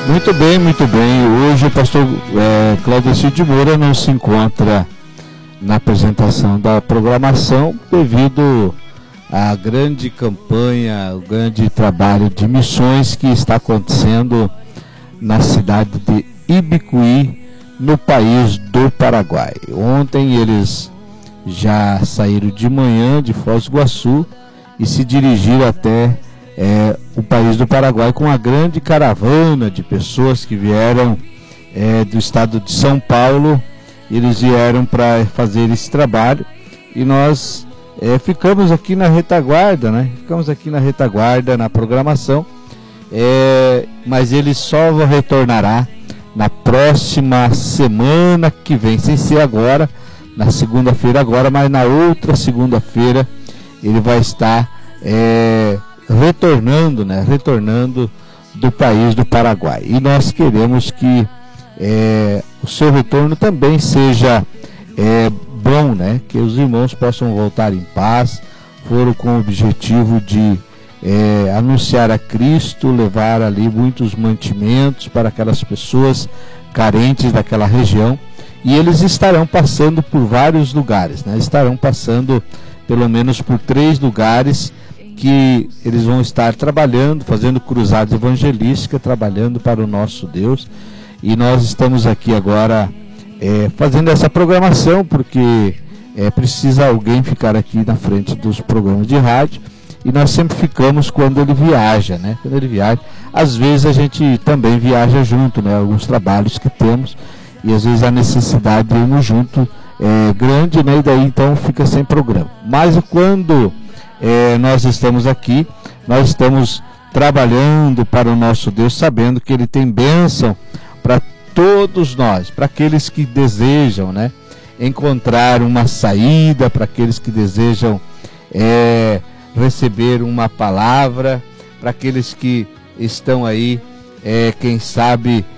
Muito bem, muito bem. Hoje o pastor Claudecir de Moura não se encontra na apresentação da programação devido à grande campanha, o grande trabalho de missões que está acontecendo na cidade de Ibicuí, no país do Paraguai. Ontem eles já saíram de manhã de Foz do Iguaçu e se dirigiram até o país do Paraguai com uma grande caravana de pessoas que vieram do estado de São Paulo. Eles vieram para fazer esse trabalho e nós ficamos aqui na retaguarda, né? Ficamos aqui na retaguarda, na programação, mas ele só retornará na próxima semana que vem, sem ser agora, na segunda-feira agora, mas na outra segunda-feira ele vai estar retornando do país do Paraguai. E nós queremos que o seu retorno também seja bom, né? Que os irmãos possam voltar em paz. Foram com o objetivo de anunciar a Cristo, levar ali muitos mantimentos para aquelas pessoas carentes daquela região. E eles estarão passando por vários lugares, né? Estarão passando pelo menos por 3 lugares que eles vão estar trabalhando, fazendo cruzadas evangelísticas, trabalhando para o nosso Deus. E nós estamos aqui agora fazendo essa programação, porque precisa alguém ficar aqui na frente dos programas de rádio, e nós sempre ficamos quando ele viaja, né? Quando ele viaja, às vezes a gente também viaja junto, né? Alguns trabalhos que temos, e às vezes a necessidade de irmos junto é grande, né? E daí então fica sem programa. Mas quando nós estamos aqui, nós estamos trabalhando para o nosso Deus, sabendo que Ele tem bênção para todos nós, para aqueles que desejam, né, encontrar uma saída, para aqueles que desejam receber uma palavra, para aqueles que estão aí, quem sabe,